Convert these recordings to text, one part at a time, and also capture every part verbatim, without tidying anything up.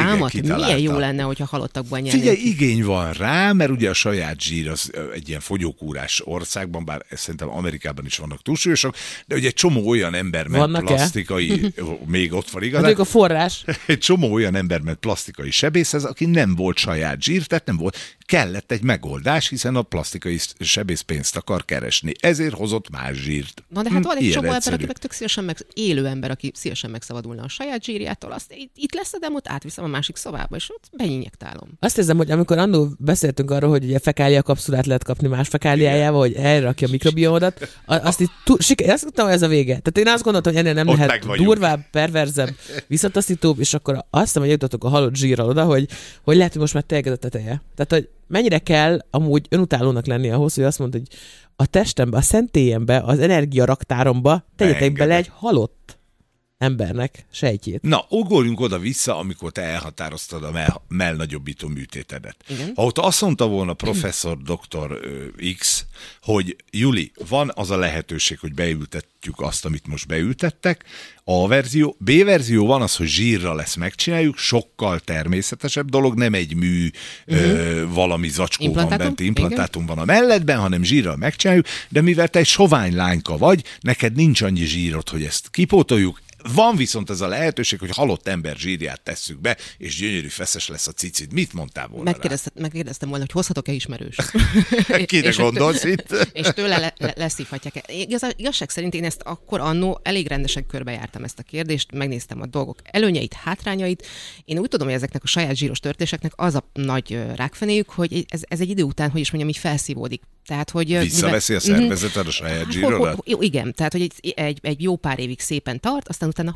vámat, milyen jó lenne, hogyha halottakban nyernénk. Figyelj, igény van rá, mert ugye a saját zsír az egy ilyen fogyókúrás országban, bár szerintem Amerikában is vannak túlsúlyosok, de ugye egy csomó olyan ember ment Vannak-e? plastikai, még ott van igazán. Hát ők a forrás. Egy csomó olyan ember ment plastikai sebészhez, aki nem volt saját zsír, tehát nem volt, kellett egy megoldás, hiszen a plastikai sebész pénzt akar keresni. Ezért hozott más zsírt. Na de hát van egy Ilyen csomó ember, egyszerű. aki meg tök szívesen meg, élő ember, aki szívesen megszabadulna a saját zsírjától, azt itt, itt lesz a demót, átviszem a másik szobába, és ott beinjektálom. Azt érzem, hogy amikor annól beszéltünk arról, hogy ugye fekália kapszulát lehet kapni más fekáliájával, hogy elrakja a mikrobiómat, azt itt túl, siker, azt mondtam, hogy ez a vége. Tehát én azt gondoltam, hogy ennél nem Ott lehet megvagyunk. durvább, perverzebb, visszataszítóbb, és akkor azt hiszem, hogy jutottuk a halott zsírral oda, hogy, hogy lehet, hogy most már teljes a teteje. Tehát, hogy mennyire kell amúgy önutálónak lenni ahhoz, hogy azt mondod, hogy a testembe, a szentélyembe, az energiaraktáromba tegyetek bele egy halott embernek sejtjét. Na, ugorjunk oda-vissza, amikor te elhatároztad a mell, mellnagyobbító műtétedet. Igen. Ha ott azt mondta volna professzor doktor X, hogy Juli, van az a lehetőség, hogy beültetjük azt, amit most beültettek, A verzió, B verzió van az, hogy zsírra lesz, megcsináljuk, sokkal természetesebb dolog, nem egy mű, uh-huh. ö, valami zacskó implantátum? van bent, implantátum igen. van a melledben, hanem zsírral megcsináljuk, de mivel te egy sovány lányka vagy, neked nincs annyi zsírod, hogy ezt kipótoljuk. Van viszont ez a lehetőség, hogy halott ember zsírját tesszük be, és gyönyörű feszes lesz a cicid. Mit mondtál volna Megkérdeztem, megkérdeztem volna, hogy hozhatok-e ismerős. Kire gondolsz itt? És tőle le, le, leszívhatják. Igaz, igazság szerint én ezt akkor annó elég rendesen körbejártam ezt a kérdést, megnéztem a dolgok előnyeit, hátrányait. Én úgy tudom, hogy ezeknek a saját zsíros törtéseknek az a nagy rákfenéjük, hogy ez, ez egy idő után, hogy is mondjam, így felszívódik. Tehát, hogy visszaveszi a szervezeted a saját zsírodat? Igen, tehát, hogy egy, egy, egy jó pár évig szépen tart, aztán utána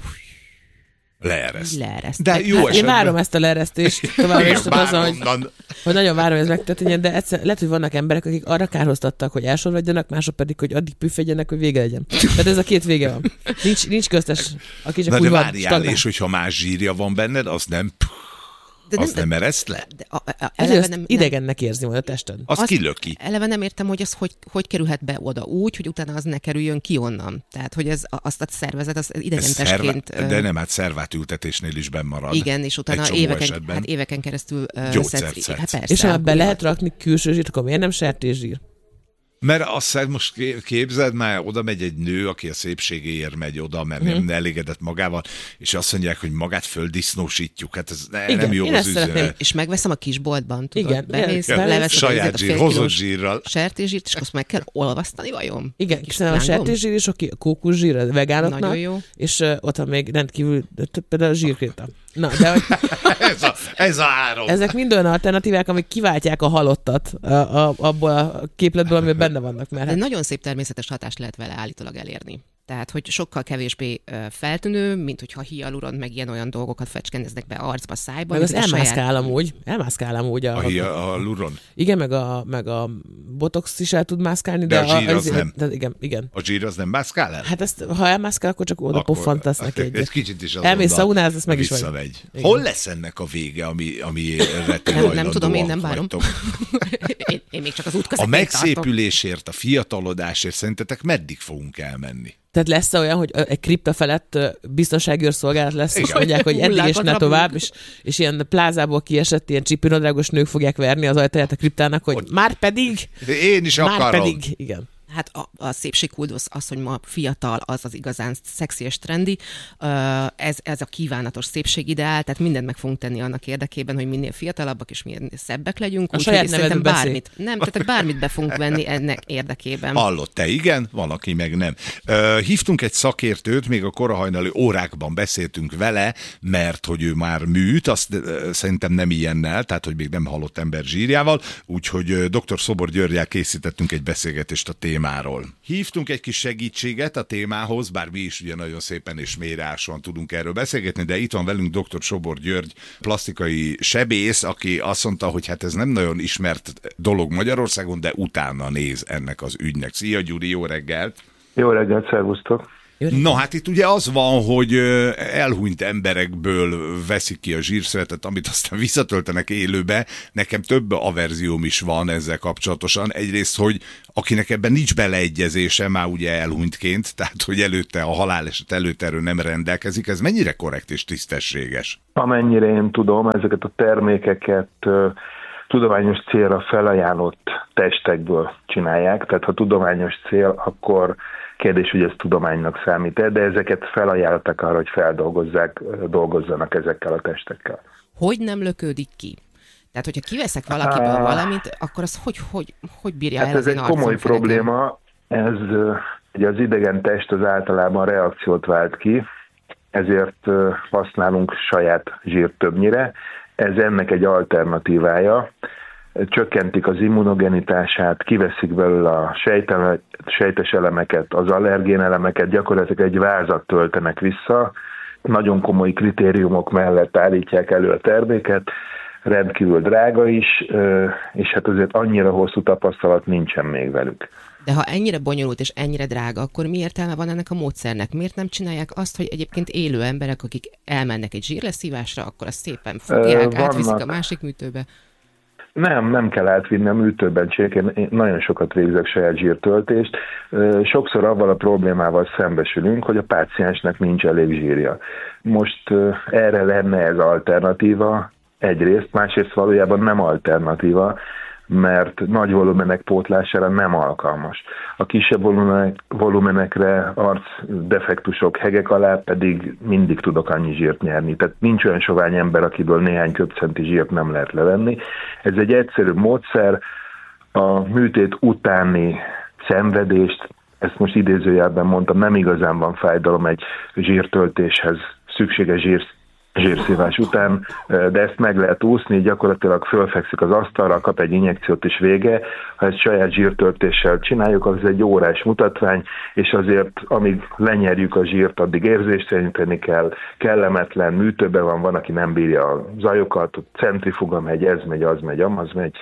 leereszt. leereszt. De jó hát esetben... Én várom ezt a leeresztést. Tovább is az, hogy, hogy nagyon várom, hogy ez megtörténjen, de egyszer, lehet, hogy vannak emberek, akik arra kárhoztattak, hogy elsorvadjanak, mások pedig, hogy addig püffedjenek, hogy vége legyen. Tehát ez a két vége van. Nincs, nincs köztes, aki csak Na úgy de van. várjál, stagnál. és hogyha más zsírja van benned, az nem... De az nem, nem ereszt le? De a, a, Eleve nem, idegennek érzi majd a tested. Az azt kilöki. Eleve nem értem, hogy az hogy, hogy kerülhet be oda úgy, hogy utána az ne kerüljön ki onnan. Tehát, hogy ez, azt a szervezet az idegentesként... Szerve, de nem, hát szervátültetésnél is benn marad. Igen, és utána éveken, hát éveken keresztül gyógyszert szedsz. Hát persze, és ha be lehet rakni külső zsírt, akkor miért nem sertészsír? Mert azt most képzeld, már oda megy egy nő, aki a szépségéért megy oda, mert hmm. nem elégedett magával, és azt mondják, hogy magát földisznósítjuk. Hát ez ne, igen, nem jó az üzenet. És megveszem a kisboltban, tudod, igen, bemész, igen, leveszed saját zsír, hozott zsírral. sertészsírt, és azt meg kell olvasztani, vajon? Igen, hiszen a sertészsír is oké, a kókuszsír a vegánoknak, nagyon jó. és uh, ott van még rendkívül például a zsírkréta. Na, de hogy ez, a, ez a három. Ezek mind olyan alternatívák, amik kiváltják a halottat a, a, abból a képletből, amiben benne vannak. Mert de hát... nagyon szép természetes hatást lehet vele állítólag elérni. Tehát, hogy sokkal kevésbé feltűnő, mint hogyha hialuron, meg ilyen-olyan dolgokat fecskendeznek be arcba, szájba. Meg az elmászkál saját... amúgy. Elmászkál amúgy. A, a, a, a luron? Igen, meg a, meg a botox is el tud mászkálni. De, de a zsír az, az az, nem. De, igen, igen. A zsír az nem mászkál el? Hát ezt, ha elmászkál, akkor csak oda akkor, poffantasz neki egyet. Ez kicsit is az elmész szaunáz, ezt meg is vagy. Hol lesz ennek a vége, ami, ami nem, nem tudom, én nem várom. én, én még csak az útközepén A megszépülésért, a fiatalodásért szerintetek meddig fogunk elmenni? Tehát lesz olyan, hogy egy kripta felett biztonsági őrszolgálat lesz, és mondják, hogy eddig és ne tovább, és, és ilyen plázából kiesett ilyen csipinadrágos nők fogják verni az ajtaját a kriptának, hogy már pedig, én is már akarom. pedig, igen. Hát a, a szépségkultusz, az, hogy ma fiatal, az az igazán szexi és trendi, ez, ez a kívánatos szépségideál, tehát mindent meg fogunk tenni annak érdekében, hogy minél fiatalabbak és minél szebbek legyünk. A saját nevedben bármit, nem, tehát bármit be fogunk venni ennek érdekében. Hallott, te igen, van, aki meg nem. Hívtunk egy szakértőt, még a korahajnali órákban beszéltünk vele, mert hogy ő már műt, azt szerintem nem ilyennel, tehát hogy még nem halott ember zsírjával, úgyhogy dr. Szobor Györgyel készítettünk egy beszélgetést a témáról. Hívtunk egy kis segítséget a témához, bár mi is ugye nagyon szépen és mélyreásan tudunk erről beszélgetni, de itt van velünk dr. Sobor György, plastikai sebész, aki azt mondta, hogy hát ez nem nagyon ismert dolog Magyarországon, de utána néz ennek az ügynek. Szia Gyuri, jó reggelt! Jó reggelt, szervusztok! No, hát itt ugye az van, hogy elhunyt emberekből veszik ki a zsírszövetet, amit aztán visszatöltenek élőbe. Nekem több averzióm is van ezzel kapcsolatosan. Egyrészt, hogy akinek ebben nincs beleegyezése, már ugye elhunytként, tehát hogy előtte a haláleset előtt erről nem rendelkezik, ez mennyire korrekt és tisztességes? Amennyire én tudom, ezeket a termékeket tudományos célra felajánlott testekből csinálják, tehát ha tudományos cél, akkor kérdés, hogy ez tudománynak számít-e, de ezeket felajánlottak arra, hogy feldolgozzák, dolgozzanak ezekkel a testekkel. Hogy nem lökődik ki? Tehát, hogyha kiveszek valakiből valamit, akkor az hogy, hogy, hogy bírja hát el az ez én egy komoly arcom probléma. Ez, ugye az idegen test az általában reakciót vált ki, ezért használunk saját zsírt többnyire. Ez ennek egy alternatívája. Csökkentik az immunogenitását, kiveszik belőle a sejtele, sejtes elemeket, az allergén elemeket, gyakorlatilag egy vázat töltenek vissza. Nagyon komoly kritériumok mellett állítják elő a terméket, rendkívül drága is, és hát azért annyira hosszú tapasztalat nincsen még velük. De ha ennyire bonyolult és ennyire drága, akkor mi értelme van ennek a módszernek? Miért nem csinálják azt, hogy egyébként élő emberek, akik elmennek egy zsírleszívásra, akkor azt szépen fogják, Vannak... átviszik a másik műtőbe? Nem, nem kell átvinni a műtőben, én, én nagyon sokat végzek saját zsírtöltést. Sokszor avval a problémával szembesülünk, hogy a páciensnek nincs elég zsírja. Most erre lenne ez alternatíva egyrészt, másrészt valójában nem alternatíva, mert nagy volumenek pótlására nem alkalmas. A kisebb volumenek, volumenekre, arcdefektusok, hegek alá pedig mindig tudok annyi zsírt nyerni. Tehát nincs olyan sovány ember, akiből néhány köbcenti zsírt nem lehet levenni. Ez egy egyszerű módszer, a műtét utáni szenvedést, ezt most idézőjelben mondtam, nem igazán van fájdalom egy zsírtöltéshez, szükséges zsír zsírszívás után, de ezt meg lehet úszni, gyakorlatilag fölfekszik az asztalra, kap egy injekciót is vége. Ha ezt saját zsírtöltéssel csináljuk, az egy órás mutatvány, és azért amíg lenyerjük a zsírt, addig érzésteleníteni kell, kellemetlen, műtőben van, van, aki nem bírja a zajokat, centrifuga megy, ez megy, az megy, amaz megy.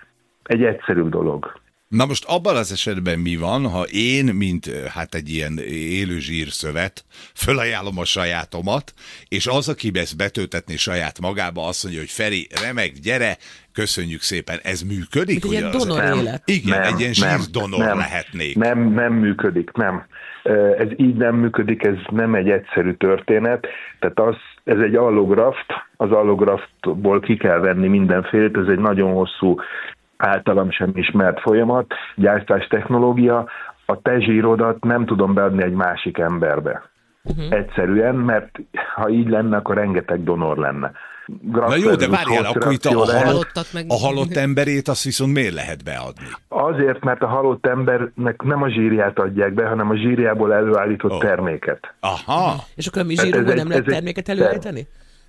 Egy egyszerű dolog. Na most abban az esetben mi van, ha én, mint hát egy ilyen élő zsírszövet, fölajánlom a sajátomat, és az, aki ezt betöltetné saját magába, azt mondja, hogy Feri, remek, gyere, köszönjük szépen, ez működik? Mint egy ilyen donor nem, élet. Igen, nem, egy ilyen zsírdonor nem, lehetnék. Nem, nem működik, nem. Ez így nem működik, ez nem egy egyszerű történet. Tehát az, ez egy allograft, az allograftból ki kell venni mindenfélét, ez egy nagyon hosszú, általam sem ismert folyamat, gyártás technológia, a te zsírodat nem tudom beadni egy másik emberbe. Uh-huh. Egyszerűen, mert ha így lenne, akkor rengeteg donor lenne. Na jó, de várjál, akkor itt a, a, halott, meg... a halott emberét azt viszont miért lehet beadni? Azért, mert a halott embernek nem a zsírját adják be, hanem a zsírjából előállított oh. terméket. Aha. És akkor a mi zsírunkból nem lehet terméket előállítani?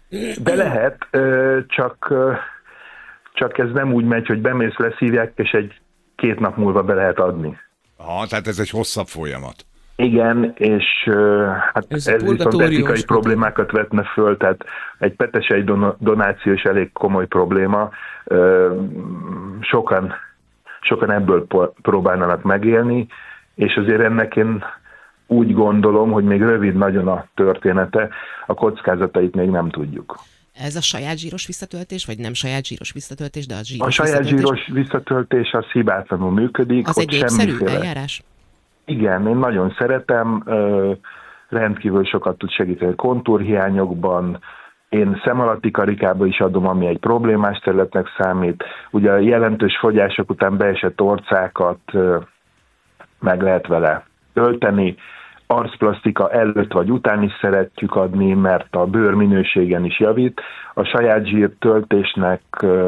De lehet, csak... Csak ez nem úgy megy, hogy bemész, leszívják, és egy két nap múlva be lehet adni. Aha, tehát ez egy hosszabb folyamat. Igen, és hát ez, ez viszont etikai problémákat vetne föl, tehát egy petesei donáció is elég komoly probléma. Sokan, sokan ebből próbálnának megélni, és azért ennek én úgy gondolom, hogy még rövid nagyon a története, a kockázatait még nem tudjuk. Ez a saját zsíros visszatöltés, vagy nem saját zsíros visszatöltés, de a zsíros A saját visszatöltés? zsíros visszatöltés az hibátlanul működik. Az egy népszerű eljárás? Igen, én nagyon szeretem, rendkívül sokat tud segíteni kontúrhiányokban. Én szem alatti karikába is adom, ami egy problémás területnek számít. Ugye a jelentős fogyások után beesett orcákat meg lehet vele tölteni. Arcplasztika előtt vagy után is szeretjük adni, mert a bőr minőségen is javít. A saját zsírtöltésnek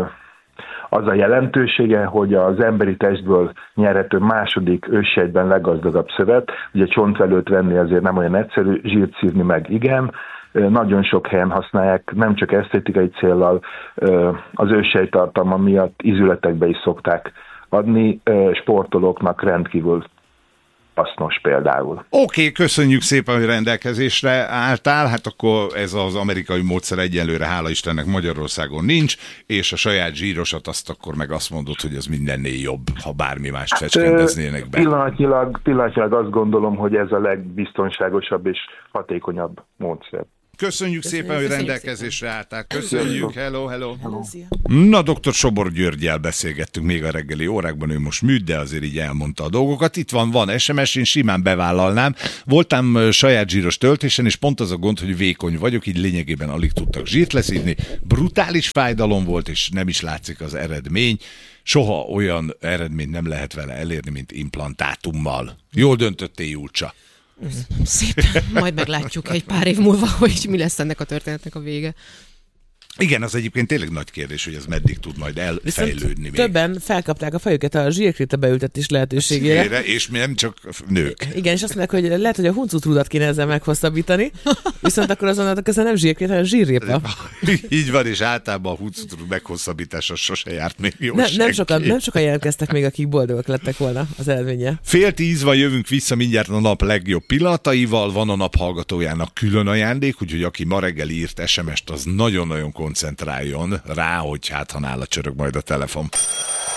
az a jelentősége, hogy az emberi testből nyerhető második őssejtben leggazdagabb szövet. Ugye csontvelőt venni azért nem olyan egyszerű, zsírt szívni meg igen. Nagyon sok helyen használják, nem csak esztétikai céllal, az őssejttartalma miatt ízületekbe is szokták adni, sportolóknak rendkívül hasznos például. Oké, okay, köszönjük szépen, hogy rendelkezésre álltál, hát akkor ez az amerikai módszer egyelőre, hála Istennek, Magyarországon nincs, és a saját zsírosat azt akkor meg azt mondod, hogy ez mindennél jobb, ha bármi mást fecskendeznének be. Pillanatnyilag, pillanatnyilag azt gondolom, hogy ez a legbiztonságosabb és hatékonyabb módszer. Köszönjük, Köszönjük szépen, hogy rendelkezésre álltál. Köszönjük, hello, hello. hello. Na, doktor Sobor Györggyel beszélgettünk még a reggeli órákban, ő most műt, de azért így elmondta a dolgokat. Itt van, van es em es, én simán bevállalnám. Voltam saját zsíros töltésen, és pont az a gond, hogy vékony vagyok, így lényegében alig tudtak zsírt leszívni. Brutális fájdalom volt, és nem is látszik az eredmény. Soha olyan eredményt nem lehet vele elérni, mint implantátummal. Jól döntöttél, Júlcsa. Szépen, majd meglátjuk egy pár év múlva, hogy mi lesz ennek a történetnek a vége. Igen, az egyébként tényleg nagy kérdés, hogy ez meddig tud majd elfejlődni. Még. Többen felkapták a fejüket a zsírkréta beültetés lehetőségére. Színére, és mi nem csak nők. Igen, és azt mondják, hogy lehet, hogy a huncutrudat kéne ezzel meghosszabbítani, viszont akkor azonnal közben nem zsírkréta, hanem zsírrépa. Így van, és általában a huncutrud meghosszabbítása sose járt még jó ne, nem, sokan, nem sokan jelentkeztek még, akik boldogok lettek volna az eredménye. Fél tíz van, jövünk vissza mindjárt a nap legjobb pillanataival, van a nap hallgatójának külön ajándék, úgyhogy aki ma reggel írt es em est, az nagyon-nagyon koncentráljon rá, hogy hát ha nála csörög majd a telefon.